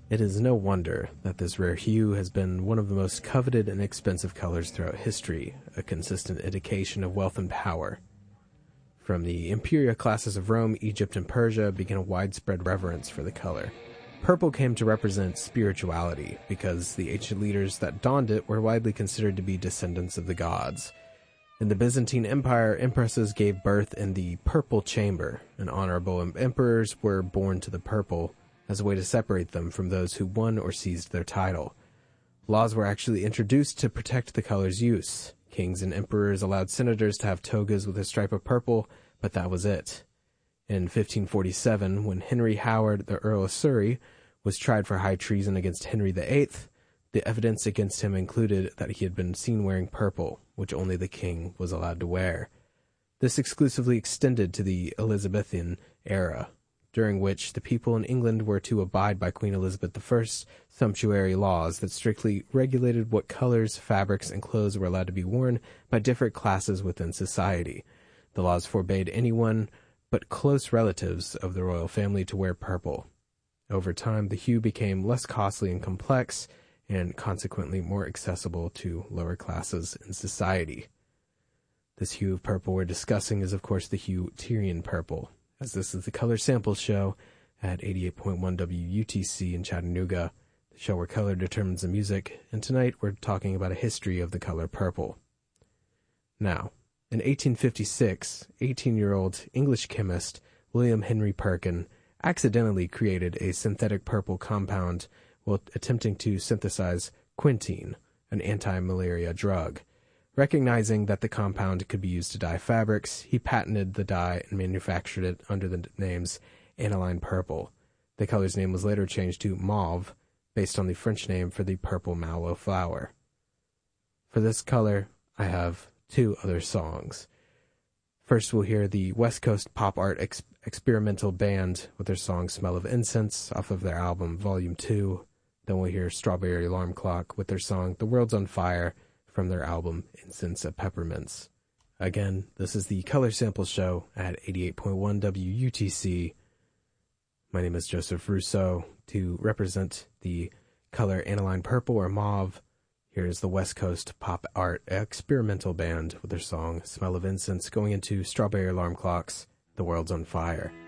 It is no wonder that this rare hue has been one of the most coveted and expensive colors throughout history, a consistent indication of wealth and power. From the imperial classes of Rome, Egypt, and Persia began a widespread reverence for the color. Purple came to represent spirituality because the ancient leaders that donned it were widely considered to be descendants of the gods. In the Byzantine Empire, empresses gave birth in the purple chamber, and honorable emperors were born to the purple as a way to separate them from those who won or seized their title. Laws were actually introduced to protect the color's use. Kings and emperors allowed senators to have togas with a stripe of purple, but that was it. In 1547, when Henry Howard, the Earl of Surrey, was tried for high treason against Henry VIII, the evidence against him included that he had been seen wearing purple, which only the king was allowed to wear. This exclusively extended to the Elizabethan era, during which the people in England were to abide by Queen Elizabeth I's sumptuary laws that strictly regulated what colors, fabrics, and clothes were allowed to be worn by different classes within society. The laws forbade anyone but close relatives of the royal family to wear purple. Over time, the hue became less costly and complex, and consequently more accessible to lower classes in society. This hue of purple we're discussing is, of course, the hue Tyrian purple, as this is the Color Sample Show at 88.1 WUTC in Chattanooga, the show where color determines the music, and tonight we're talking about a history of the color purple. Now, in 1856, 18-year-old English chemist William Henry Perkin accidentally created a synthetic purple compound while attempting to synthesize quinine, an anti-malaria drug. Recognizing that the compound could be used to dye fabrics, he patented the dye and manufactured it under the names aniline purple. The color's name was later changed to mauve, based on the French name for the purple mallow flower. For this color, I have two other songs. First, we'll hear the West Coast pop art experimental band with their song Smell of Incense off of their album Volume 2. Then we'll hear Strawberry Alarm Clock with their song The World's on Fire from their album Incense of Peppermints. Again, this is the Color Sample Show at 88.1 WUTC. My name is Joseph Russo. To represent the color aniline purple or mauve, here is the West Coast pop art experimental band with their song Smell of Incense going into Strawberry Alarm Clocks, The World's on Fire.